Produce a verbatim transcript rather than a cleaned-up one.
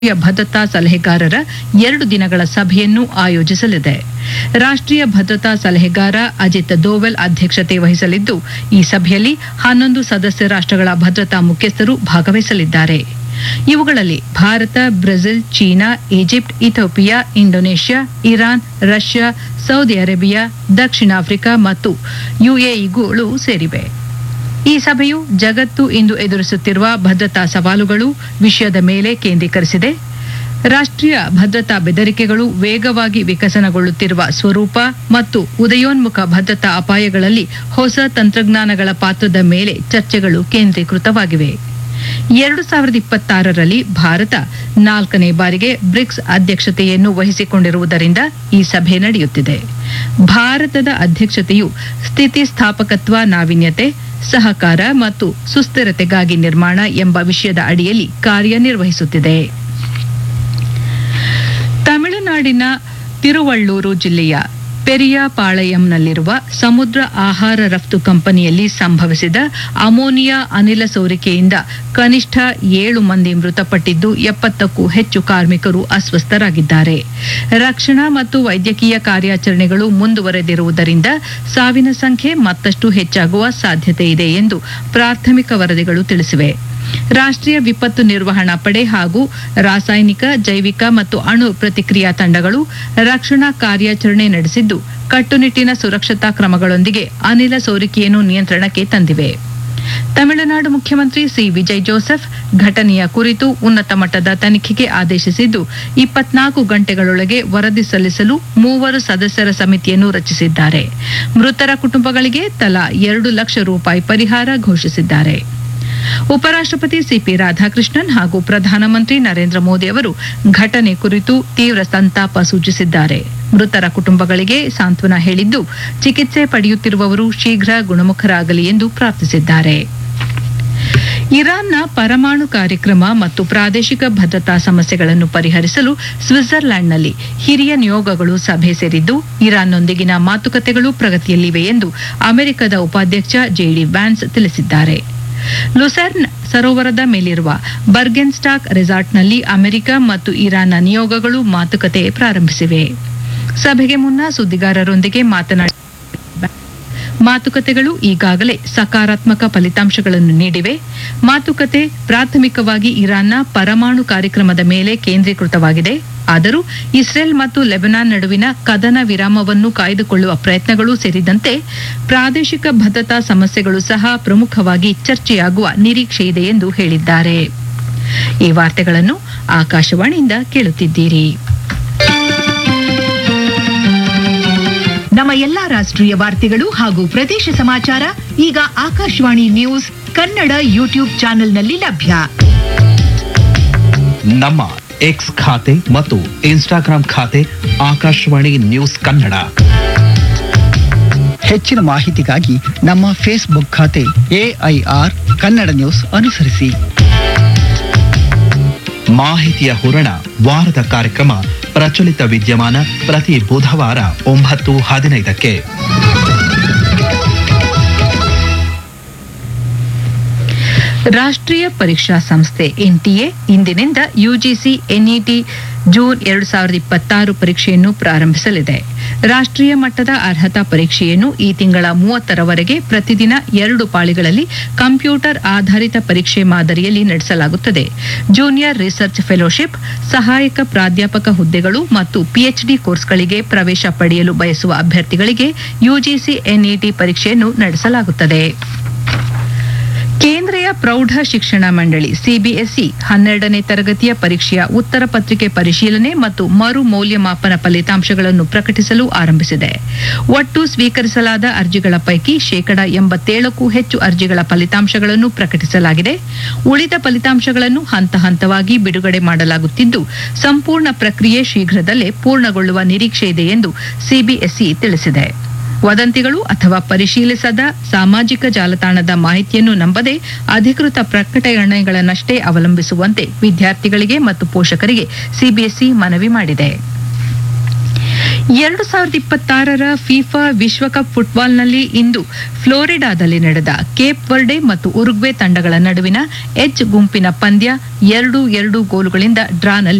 ರಾಷ್ಟ್ರೀಯ ಭದ್ರತಾ ಸಲಹೆಗಾರರ ಎರಡು ದಿನಗಳ ಸಭೆಯನ್ನು ಆಯೋಜಿಸಲಿದೆ. ರಾಷ್ಟ್ರೀಯ ಭದ್ರತಾ ಸಲಹೆಗಾರ ಅಜಿತ್ ದೋವಲ್ ಅಧ್ಯಕ್ಷತೆ ವಹಿಸಲಿದ್ದು, ಈ ಸಭೆಯಲ್ಲಿ ಹನ್ನೊಂದು ಸದಸ್ಯ ರಾಷ್ಟ್ರಗಳ ಭದ್ರತಾ ಮುಖ್ಯಸ್ಥರು ಭಾಗವಹಿಸಲಿದ್ದಾರೆ. ಇವುಗಳಲ್ಲಿ Bharat, Brazil, China, Egypt, Ethiopia, Indonesia, Iran, Russia, Saudi Arabia, ದಕ್ಷಿಣ ಆಫ್ರಿಕಾ ಮತ್ತು ಯುಎಇಗಳು ಸೇರಿವೆ. ಈ ಸಭೆಯು ಜಗತ್ತು ಇಂದು ಎದುರಿಸುತ್ತಿರುವ ಭದ್ರತಾ ಸವಾಲುಗಳು ವಿಷಯದ ಮೇಲೆ ಕೇಂದ್ರೀಕರಿಸಿದೆ. ರಾಷ್ಟ್ರೀಯ ಭದ್ರತಾ ಬೆದರಿಕೆಗಳು, ವೇಗವಾಗಿ ವಿಕಸನಗೊಳ್ಳುತ್ತಿರುವ ಸ್ವರೂಪ ಮತ್ತು ಉದಯೋನ್ಮುಖ ಭದ್ರತಾ ಅಪಾಯಗಳಲ್ಲಿ ಹೊಸ ತಂತ್ರಜ್ಞಾನಗಳ ಪಾತ್ರದ ಮೇಲೆ ಚರ್ಚೆಗಳು ಕೇಂದ್ರೀಕೃತವಾಗಿವೆ. ಎರಡು ಸಾವಿರದ ಇಪ್ಪತ್ತಾರರಲ್ಲಿ ಭಾರತ ನಾಲ್ಕನೇ ಬಾರಿಗೆ ಬ್ರಿಕ್ಸ್ ಅಧ್ಯಕ್ಷತೆಯನ್ನು ವಹಿಸಿಕೊಂಡಿರುವುದರಿಂದ ಈ ಸಭೆ ನಡೆಯುತ್ತಿದೆ. ಭಾರತದ ಅಧ್ಯಕ್ಷತೆಯು ಸ್ಥಿತಿಸ್ಥಾಪಕತ್ವ, ನಾವೀನ್ಯತೆ, ಸಹಕಾರ ಮತ್ತು ಸುಸ್ಥಿರತೆಗಾಗಿ ನಿರ್ಮಾಣ ಎಂಬ ವಿಷಯದ ಅಡಿಯಲ್ಲಿ ಕಾರ್ಯನಿರ್ವಹಿಸುತ್ತಿದೆ. ತಮಿಳುನಾಡಿನ ತಿರುವಳ್ಳೂರು ಜಿಲ್ಲೆಯ ಪೆರಿಯಾಪಾಳಯಂನಲ್ಲಿರುವ ಸಮುದ್ರ ಆಹಾರ ರಫ್ತು ಕಂಪನಿಯಲ್ಲಿ ಸಂಭವಿಸಿದ ಅಮೋನಿಯಾ ಅನಿಲ ಸೋರಿಕೆಯಿಂದ ಕನಿಷ್ಠ ಏಳು ಮಂದಿ ಮೃತಪಟ್ಟಿದ್ದು, ಎಪ್ಪತ್ತಕ್ಕೂ ಹೆಚ್ಚು ಕಾರ್ಮಿಕರು ಅಸ್ವಸ್ಥರಾಗಿದ್ದಾರೆ. ರಕ್ಷಣಾ ಮತ್ತು ವೈದ್ಯಕೀಯ ಕಾರ್ಯಾಚರಣೆಗಳು ಮುಂದುವರೆದಿರುವುದರಿಂದ ಸಾವಿನ ಸಂಖ್ಯೆ ಮತ್ತಷ್ಟು ಹೆಚ್ಚಾಗುವ ಸಾಧ್ಯತೆ ಇದೆ ಎಂದು ಪ್ರಾಥಮಿಕ ವರದಿಗಳು ತಿಳಿಸಿವೆ. ರಾಷ್ಟ್ರೀಯ ವಿಪತ್ತು ನಿರ್ವಹಣಾ ಪಡೆ ಹಾಗೂ ರಾಸಾಯನಿಕ, ಜೈವಿಕ ಮತ್ತು ಅಣು ಪ್ರತಿಕ್ರಿಯಾ ತಂಡಗಳು ರಕ್ಷಣಾ ಕಾರ್ಯಾಚರಣೆ ನಡೆಸಿದ್ದು, ಕಟ್ಟುನಿಟ್ಟಿನ ಸುರಕ್ಷತಾ ಕ್ರಮಗಳೊಂದಿಗೆ ಅನಿಲ ಸೋರಿಕೆಯನ್ನು ನಿಯಂತ್ರಣಕ್ಕೆ ತಂದಿವೆ. ತಮಿಳುನಾಡು ಮುಖ್ಯಮಂತ್ರಿ ಸಿ ವಿಜಯ್ ಜೋಸೆಫ್ ಘಟನೆಯ ಕುರಿತು ಉನ್ನತ ಮಟ್ಟದ ತನಿಖೆಗೆ ಆದೇಶಿಸಿದ್ದು, ಇಪ್ಪತ್ನಾಲ್ಕು ಗಂಟೆಗಳೊಳಗೆ ವರದಿ ಸಲ್ಲಿಸಲು ಮೂವರು ಸದಸ್ಯರ ಸಮಿತಿಯನ್ನು ರಚಿಸಿದ್ದಾರೆ. ಮೃತರ ಕುಟುಂಬಗಳಿಗೆ ತಲಾ ಎರಡು ಲಕ್ಷ ರೂಪಾಯಿ ಪರಿಹಾರ ಘೋಷಿಸಿದ್ದಾರೆ. ಉಪರಾಷ್ಟ್ರಪತಿ ಸಿಪಿ ರಾಧಾಕೃಷ್ಣನ್ ಹಾಗೂ ಪ್ರಧಾನಮಂತ್ರಿ ನರೇಂದ್ರ ಮೋದಿ ಅವರು ಘಟನೆ ಕುರಿತು ತೀವ್ರ ಸಂತಾಪ ಸೂಚಿಸಿದ್ದಾರೆ. ಮೃತರ ಕುಟುಂಬಗಳಿಗೆ ಸಾಂತ್ವನ ಹೇಳಿದ್ದು, ಚಿಕಿತ್ಸೆ ಪಡೆಯುತ್ತಿರುವವರು ಶೀಘ್ರ ಗುಣಮುಖರಾಗಲಿ ಎಂದು ಪ್ರಾರ್ಥಿಸಿದ್ದಾರೆ. ಇರಾನ್ನ ಪರಮಾಣು ಕಾರ್ಯಕ್ರಮ ಮತ್ತು ಪ್ರಾದೇಶಿಕ ಭದ್ರತಾ ಸಮಸ್ಯೆಗಳನ್ನು ಪರಿಹರಿಸಲು ಸ್ವಿಟ್ಜರ್ಲೆಂಡ್ನಲ್ಲಿ ಹಿರಿಯ ನಿಯೋಗಗಳು ಸಭೆ ಸೇರಿದ್ದು, ಇರಾನ್ನೊಂದಿಗಿನ ಮಾತುಕತೆಗಳು ಪ್ರಗತಿಯಲ್ಲಿವೆ ಎಂದು ಅಮೆರಿಕದ ಉಪಾಧ್ಯಕ್ಷ ಜೆಡಿ ವ್ಯಾನ್ಸ್ ತಿಳಿಸಿದ್ದಾರೆ. ಲುಸರ್ನ್ ಸರೋವರದ ಮೇಲಿರುವ ಬರ್ಗೆನ್ಸ್ಟಾಕ್ ರೆಸಾರ್ಟ್ನಲ್ಲಿ ಅಮೆರಿಕ ಮತ್ತು ಇರಾನ್ನ ನಿಯೋಗಗಳು ಮಾತುಕತೆ ಪ್ರಾರಂಭಿಸಿವೆ. ಸಭೆಗೆ ಮುನ್ನ ಸುದ್ದಿಗಾರರೊಂದಿಗೆ ಮಾತನಾಡಿದ ಮಾತುಕತೆಗಳು ಈಗಾಗಲೇ ಸಕಾರಾತ್ಮಕ ಫಲಿತಾಂಶಗಳನ್ನು ನೀಡಿವೆ. ಮಾತುಕತೆ ಪ್ರಾಥಮಿಕವಾಗಿ ಇರಾನ್ನ ಪರಮಾಣು ಕಾರ್ಯಕ್ರಮದ ಮೇಲೆ ಕೇಂದ್ರೀಕೃತವಾಗಿದೆ. ಆದರೂ ಇಸ್ರೇಲ್ ಮತ್ತು ಲೆಬನಾನ್ ನಡುವಿನ ಕದನ ವಿರಾಮವನ್ನು ಕಾಯ್ದುಕೊಳ್ಳುವ ಪ್ರಯತ್ನಗಳು ಸೇರಿದಂತೆ ಪ್ರಾದೇಶಿಕ ಭದ್ರತಾ ಸಮಸ್ಯೆಗಳು ಸಹ ಪ್ರಮುಖವಾಗಿ ಚರ್ಚೆಯಾಗುವ ನಿರೀಕ್ಷೆಯಿದೆ ಎಂದು ಹೇಳಿದ್ದಾರೆ. ಈ ವಾರ್ತೆಗಳನ್ನು ಆಕಾಶವಾಣಿಯಿಂದ ಕೇಳುತ್ತಿದ್ದೀರಿ. ನಮ್ಮ ಎಲ್ಲಾ ರಾಷ್ಟ್ರೀಯ ವಾರ್ತೆಗಳು ಹಾಗೂ ಪ್ರದೇಶ ಸಮಾಚಾರ ಈಗ ಆಕಾಶವಾಣಿ ನ್ಯೂಸ್ ಕನ್ನಡ ಯೂಟ್ಯೂಬ್ ಚಾನೆಲ್ನಲ್ಲಿ ಲಭ್ಯ. ನಮ್ಮ ಎಕ್ಸ್ ಖಾತೆ ಮತ್ತು ಇನ್ಸ್ಟಾಗ್ರಾಂ ಖಾತೆ ಆಕಾಶವಾಣಿ ನ್ಯೂಸ್ ಕನ್ನಡ. ಹೆಚ್ಚಿನ ಮಾಹಿತಿಗಾಗಿ ನಮ್ಮ ಫೇಸ್ಬುಕ್ ಖಾತೆ ಎಐಆರ್ ಕನ್ನಡ ನ್ಯೂಸ್ ಅನುಸರಿಸಿ. ಮಾಹಿತಿಯ ಹೂರಣ ವಾರದ ಕಾರ್ಯಕ್ರಮ ಪ್ರಚಲಿತ ವಿದ್ಯಮಾನ ಪ್ರತಿ ಬುಧವಾರ ಒಂಬತ್ತು ಹದಿನೈದಕ್ಕೆ. ರಾಷ್ಟ್ರೀಯ ಪರೀಕ್ಷಾ ಸಂಸ್ಥೆ ಎನ್ಟಿಎ ಇಂದಿನಿಂದ ಯುಜಿಸಿ ಎನ್ಇಟಿ ಜೂನ್ ಎರಡು ಸಾವಿರದ ಇಪ್ಪತ್ತಾರು ಪರೀಕ್ಷೆಯನ್ನು ಪ್ರಾರಂಭಿಸಲಿದೆ. ರಾಷ್ಟ್ರೀಯ ಮಟ್ಟದ ಅರ್ಹತಾ ಪರೀಕ್ಷೆಯನ್ನು ಈ ತಿಂಗಳ ಮೂವತ್ತರವರೆಗೆ ಪ್ರತಿದಿನ ಎರಡು ಪಾಳಿಗಳಲ್ಲಿ ಕಂಪ್ಯೂಟರ್ ಆಧಾರಿತ ಪರೀಕ್ಷೆ ಮಾದರಿಯಲ್ಲಿ ನಡೆಸಲಾಗುತ್ತದೆ. ಜೂನಿಯರ್ ರಿಸರ್ಚ್ ಫೆಲೋಶಿಪ್, ಸಹಾಯಕ ಪ್ರಾಧ್ಯಾಪಕ ಹುದ್ದೆಗಳು ಮತ್ತು ಪಿಎಚ್ಡಿ ಕೋರ್ಸ್ಗಳಿಗೆ ಪ್ರವೇಶ ಪಡೆಯಲು ಬಯಸುವ ಅಭ್ಯರ್ಥಿಗಳಿಗೆ ಯುಜಿಸಿ ಎನ್ಇಟಿ ಪರೀಕ್ಷೆಯನ್ನು ನಡೆಸಲಾಗುತ್ತದೆ. ಕೇಂದ್ರೀಯ ಪ್ರೌಢ ಶಿಕ್ಷಣ ಮಂಡಳಿ ಸಿಬಿಎಸ್ಇ ಹನ್ನೆರಡನೇ ತರಗತಿಯ ಪರೀಕ್ಷೆಯ ಉತ್ತರ ಪತ್ರಿಕೆ ಪರಿಶೀಲನೆ ಮತ್ತು ಮರು ಮೌಲ್ಯಮಾಪನ ಫಲಿತಾಂಶಗಳನ್ನು ಪ್ರಕಟಿಸಲು ಆರಂಭಿಸಿದೆ. ಒಟ್ಟು ಸ್ವೀಕರಿಸಲಾದ ಅರ್ಜಿಗಳ ಪೈಕಿ ಶೇಕಡಾ ಎಂಬತ್ತೇಳಕ್ಕೂ ಹೆಚ್ಚು ಅರ್ಜಿಗಳ ಫಲಿತಾಂಶಗಳನ್ನು ಪ್ರಕಟಿಸಲಾಗಿದೆ. ಉಳಿದ ಫಲಿತಾಂಶಗಳನ್ನು ಹಂತ ಹಂತವಾಗಿ ಬಿಡುಗಡೆ ಮಾಡಲಾಗುತ್ತಿದ್ದು, ಸಂಪೂರ್ಣ ಪ್ರಕ್ರಿಯೆ ಶೀಘ್ರದಲ್ಲೇ ಪೂರ್ಣಗೊಳ್ಳುವ ನಿರೀಕ್ಷೆ ಇದೆ ಎಂದು ಸಿಬಿಎಸ್ಇ ತಿಳಿಸಿದೆ. ವದಂತಿಗಳು ಅಥವಾ ಪರಿಶೀಲಿಸದ ಸಾಮಾಜಿಕ ಜಾಲತಾಣದ ಮಾಹಿತಿಯನ್ನು ನಂಬದೆ ಅಧಿಕೃತ ಪ್ರಕಟಣೆಗಳನ್ನಷ್ಟೇ ಅವಲಂಬಿಸುವಂತೆ ವಿದ್ಯಾರ್ಥಿಗಳಿಗೆ ಮತ್ತು ಪೋಷಕರಿಗೆ ಸಿಬಿಎಸ್ಇ ಮನವಿ ಮಾಡಿದೆ. ಎರಡು ಸಾವಿರದ ಇಪ್ಪತ್ತಾರರ ಫಿಫಾ ವಿಶ್ವಕಪ್ ಫುಟ್ಬಾಲ್ನಲ್ಲಿ ಇಂದು ಫ್ಲೋರಿಡಾದಲ್ಲಿ ನಡೆದ ಕೇಪ್ ವರ್ಡೆ ಮತ್ತು ಉರುಗ್ವೆ ತಂಡಗಳ ನಡುವಿನ ಎಚ್ ಗುಂಪಿನ ಪಂದ್ಯ ಎರಡು ಎರಡು ಗೋಲುಗಳಿಂದ ಡ್ರಾನಲ್ಲಿ